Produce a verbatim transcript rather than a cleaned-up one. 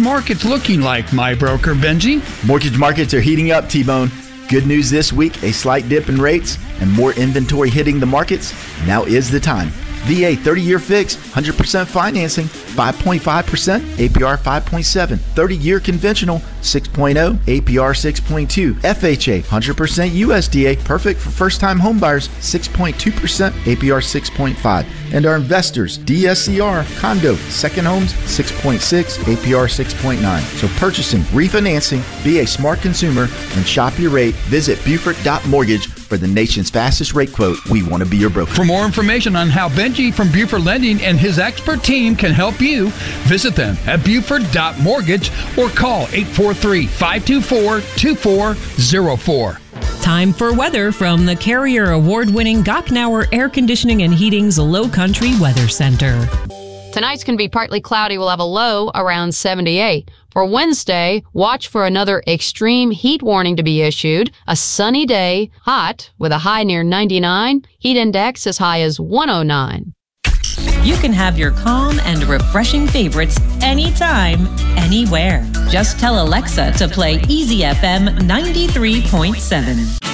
markets looking like, my broker Benji? Mortgage markets are heating up, T-Bone. Good news this week, a slight dip in rates and more inventory hitting the markets. Now is the time. V A thirty-year fix, one hundred percent financing, five point five percent, A P R five point seven. thirty-year conventional, six point oh, A P R six point two. F H A, one hundred percent U S D A, perfect for first-time homebuyers, six point two percent, A P R six point five. And our investors, D S C R, condo, second homes, six point six, A P R six point nine. So purchasing, refinancing, be a smart consumer, and shop your rate. Visit Buford dot mortgage for the nation's fastest rate quote. We want to be your broker. For more information on how Benji from Buford Lending and his expert team can help you, visit them at Buford dot mortgage or call eight four three, five two four, two four zero four. Time for weather from the Carrier Award-winning Gochnauer Air Conditioning and Heating's Low Country Weather Center. Tonight's going to be partly cloudy. We'll have a low around seventy-eight. For Wednesday, watch for another extreme heat warning to be issued. A sunny day, hot, with a high near ninety-nine. Heat index as high as one oh nine. You can have your calm and refreshing favorites anytime, anywhere. Just tell Alexa to play Easy F M ninety-three point seven.